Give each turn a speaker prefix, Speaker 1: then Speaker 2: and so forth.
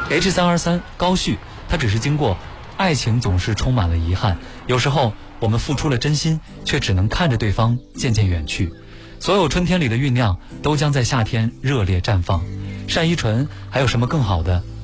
Speaker 1: H323高旭，他只是经过，爱情总是充满了遗憾，有时候我们付出了真心，却只能看着对方渐渐远去。所有春天里的酝酿，都将在夏天热烈绽放。单依纯，还有什么更好的